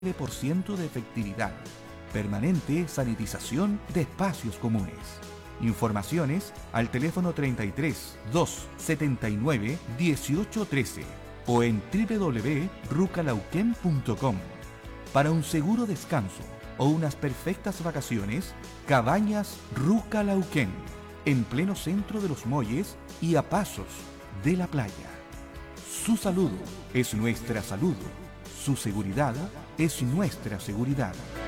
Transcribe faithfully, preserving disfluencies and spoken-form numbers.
por ciento de efectividad. Permanente sanitización de espacios comunes. Informaciones al teléfono treinta y tres, dos setenta y nueve, dieciocho trece o en doble u doble u doble u punto rucalauquén punto com. Para un seguro descanso o unas perfectas vacaciones, Cabañas Rucalauquén, en pleno centro de Los Molles y a pasos de la playa. Su salud es nuestra salud. Su seguridad es nuestra seguridad.